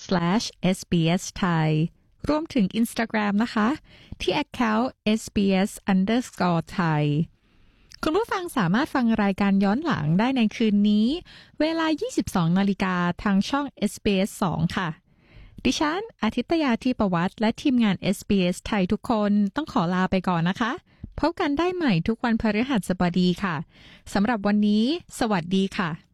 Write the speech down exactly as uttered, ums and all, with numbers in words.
slash เอส บี เอส ไทย รวมถึง Instagram นะคะที่ account เอส บี เอส underscore ไทย คุณผู้ฟังสามารถฟังรายการย้อนหลังได้ในคืนนี้เวลา ยี่สิบสองนาฬิกาทางช่อง เอส บี เอส สอง ค่ะดิฉันอาทิตยาธีปวัตรและทีมงาน เอส บี เอส ไทยทุกคนต้องขอลาไปก่อนนะคะพบกันได้ใหม่ทุกวันพฤหัสบดีค่ะสำหรับวันนี้สวัสดีค่ะ